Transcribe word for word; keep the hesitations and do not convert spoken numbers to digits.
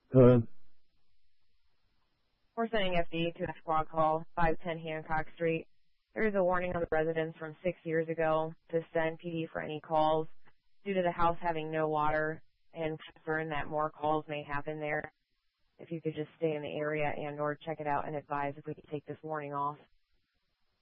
Go ahead. We're sending F D to a squad call, five ten Hancock Street. There is a warning on the residence from six years ago to send P D for any calls due to the house having no water and concern that more calls may happen there. If you could just stay in the area and or check it out and advise if we could take this warning off.